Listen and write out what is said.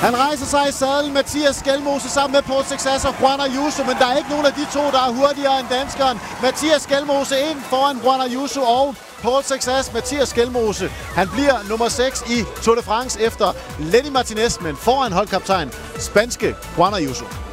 Han rejser sig i sadlen, Mathias Skelmose sammen med Paul Sexas og Juan Ayuso, men der er ikke nogen af de to, der er hurtigere end danskeren. Mathias Skelmose ind foran Juan Ayuso og Paul Sexas. Mathias Skelmose, han bliver nummer 6 i Tour de France efter Lenny Martinez, men foran holdkaptajn spanske Juan Ayuso.